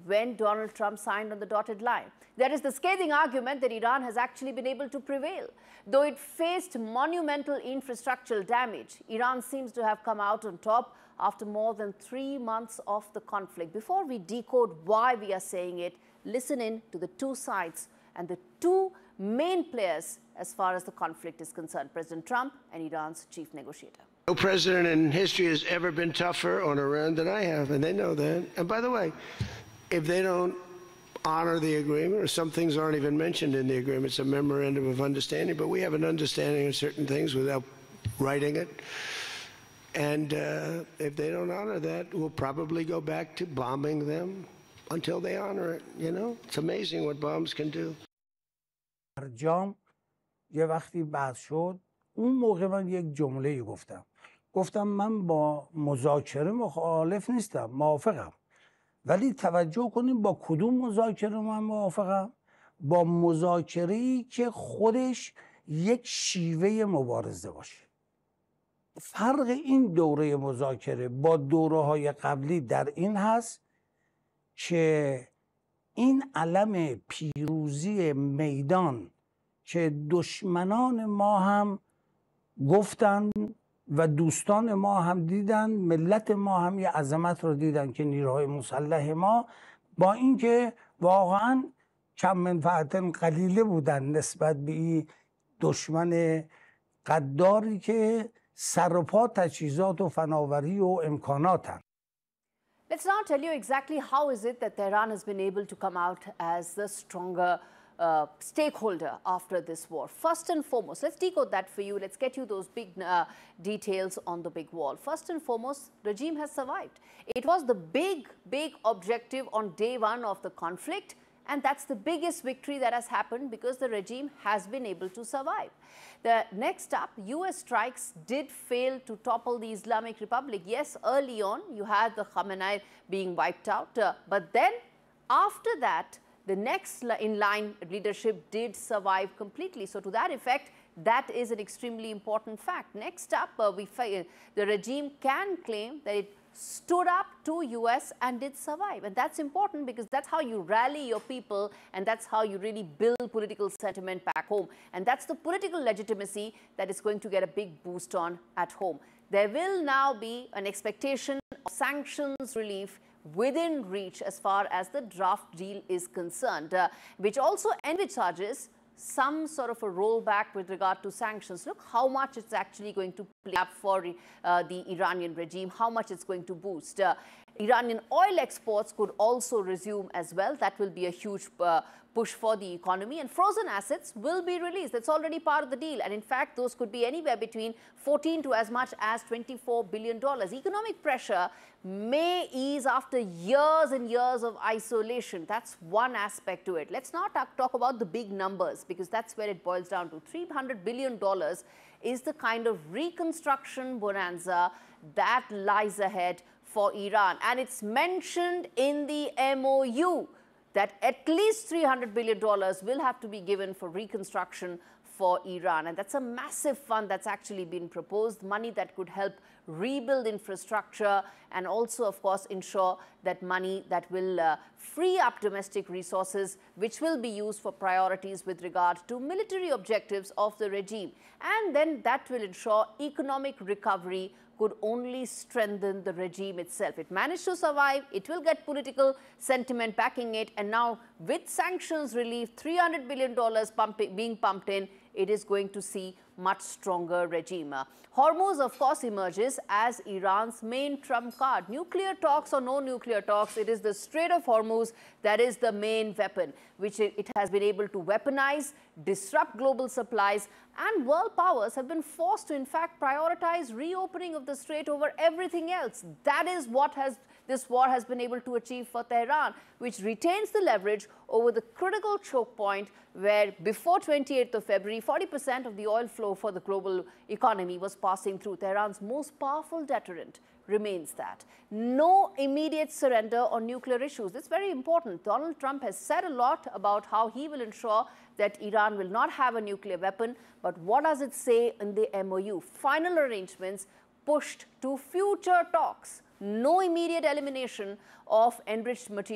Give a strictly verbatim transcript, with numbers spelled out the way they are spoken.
when Donald Trump signed on the dotted line. There is the scathing argument that Iran has actually been able to prevail. Though it faced monumental infrastructural damage, Iran seems to have come out on top after more than three months of the conflict. Before we decode why we are saying it, listen in to the two sides and the two main players as far as the conflict is concerned, President Trump and Iran's chief negotiator. No president in history has ever been tougher on Iran than I have, and they know that. And by the way, if they don't honor the agreement, or some things aren't even mentioned in the agreement, it's a memorandum of understanding, but we have an understanding of certain things without writing it. And uh, if they don't honor that, we'll probably go back to bombing them until they honor it, you know? It's amazing what bombs can do. جام یه وقتی بحث شد، اون موقع من یک جمله گفتم گفتم من با مذاکره مخالف نیستم، موافقم، ولی توجه کنیم با کدوم مذاکره من موافقم؟ با مذاکره‌ای که خودش یک شیوه مبارزه باشه. فرق این دوره مذاکره با دوره‌های قبلی در این هست که این علم پیروزی میدان که دشمنان ما هم گفتن و دوستان ما هم دیدن، ملت ما هم یه عظمت رو دیدن که نیروهای مسلح ما با اینکه واقعا کم منفعت قلیله بودن نسبت به این دشمن غداری که سر و پا تجهیزات و فناوری و امکانات هم. Let's now tell you exactly how is it that Tehran has been able to come out as the stronger uh, stakeholder after this war. First and foremost, let's decode that for you. Let's get you those big uh, details on the big wall. First and foremost, regime has survived. It was the big, big objective on day one of the conflict, and that's the biggest victory that has happened because the regime has been able to survive. The next up, U S strikes did fail to topple the Islamic Republic. Yes, early on, you had the Khamenei being wiped out, uh, but then after that, the next in line leadership did survive completely. So to that effect, that is an extremely important fact. Next up, uh, we the regime can claim that it stood up to U S and did survive. And that's important because that's how you rally your people and that's how you really build political sentiment back home. And that's the political legitimacy that is going to get a big boost on at home. There will now be an expectation of sanctions relief within reach as far as the draft deal is concerned, uh, which also envisages some sort of a rollback with regard to sanctions. Look how much it's actually going to play up for uh, the Iranian regime, how much it's going to boost. Uh, Iranian oil exports could also resume as well. That will be a huge uh, push for the economy, and frozen assets will be released. That's already part of the deal. And in fact, those could be anywhere between fourteen to as much as twenty-four billion dollars. Economic pressure may ease after years and years of isolation. That's one aspect to it. Let's not talk, talk about the big numbers because that's where it boils down to. three hundred billion dollars is the kind of reconstruction bonanza that lies ahead for Iran. And it's mentioned in the M O U that at least three hundred billion dollars will have to be given for reconstruction for Iran. And that's a massive fund that's actually been proposed, money that could help rebuild infrastructure and also, of course, ensure that money that will uh, free up domestic resources, which will be used for priorities with regard to military objectives of the regime. And then that will ensure economic recovery could only strengthen the regime itself. It managed to survive, it will get political sentiment backing it, and now with sanctions relief, three hundred billion dollars pumping, being pumped in, it is going to see much stronger regime. Uh, Hormuz, of course, emerges as Iran's main trump card. Nuclear talks or no nuclear talks, it is the Strait of Hormuz that is the main weapon, which it, it has been able to weaponize, disrupt global supplies, and world powers have been forced to, in fact, prioritize reopening of the strait over everything else. That is what has this war has been able to achieve for Tehran, which retains the leverage over the critical choke point where before twenty-eighth of February, forty percent of the oil flow for the global economy was passing through. Tehran's most powerful deterrent remains that. No immediate surrender on nuclear issues. It's very important. Donald Trump has said a lot about how he will ensure that Iran will not have a nuclear weapon, but what does it say in the M O U? Final arrangements pushed to future talks. No immediate elimination of enriched material.